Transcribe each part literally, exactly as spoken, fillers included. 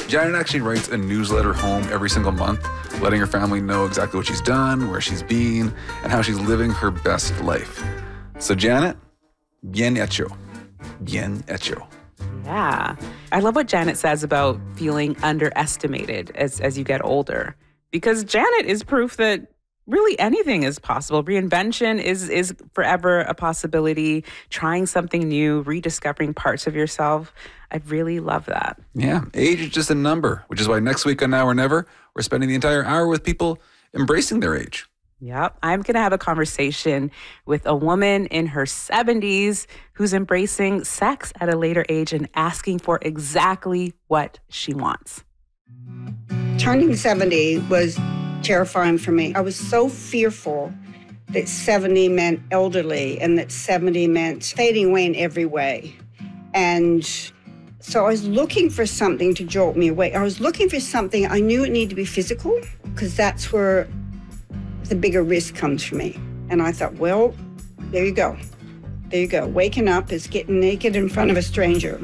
Janet actually writes a newsletter home every single month, letting her family know exactly what she's done, where she's been, and how she's living her best life. So Janet, bien hecho. Bien hecho. Yeah. I love what Janet says about feeling underestimated as, as you get older. Because Janet is proof that really anything is possible. Reinvention is is forever a possibility. Trying something new, rediscovering parts of yourself. I really love that. Yeah, age is just a number, which is why next week on Now or Never, we're spending the entire hour with people embracing their age. Yep. I'm going to have a conversation with a woman in her seventies who's embracing sex at a later age and asking for exactly what she wants. Turning seventy was terrifying for me. I was so fearful that seventy meant elderly and that seventy meant fading away in every way. And so I was looking for something to jolt me away. I was looking for something. I knew it needed to be physical because that's where the bigger risk comes for me. And I thought, well, there you go. There you go. Waking up is getting naked in front of a stranger.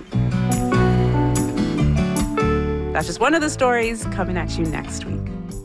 That's just one of the stories coming at you next week.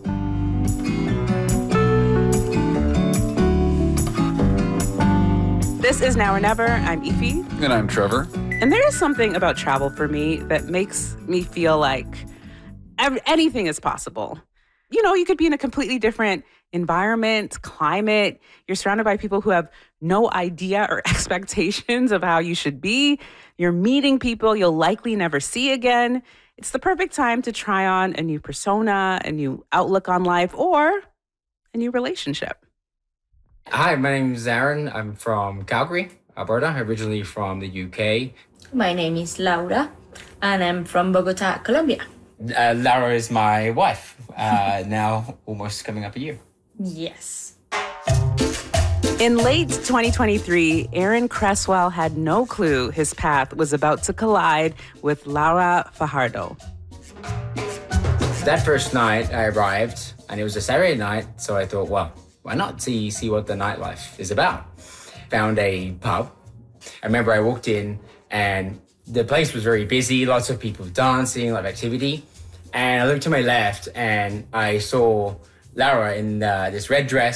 This is Now or Never. I'm Ify. And I'm Trevor. And there is something about travel for me that makes me feel like every, anything is possible. You know, you could be in a completely different environment, climate. You're surrounded by people who have no idea or expectations of how you should be. You're meeting people you'll likely never see again. It's the perfect time to try on a new persona, a new outlook on life, or a new relationship. Hi, my name is Aaron. I'm from Calgary, Alberta, originally from the U K. My name is Laura, and I'm from Bogota, Colombia. Uh, Laura is my wife, uh, now almost coming up a year. Yes. In late twenty twenty-three, Aaron Cresswell had no clue his path was about to collide with Laura Fajardo. That first night I arrived, and it was a Saturday night, so I thought, well, why not see see what the nightlife is about? Found a pub. I remember I walked in, and the place was very busy, lots of people dancing, a lot of activity. And I looked to my left, and I saw Laura in uh, this red dress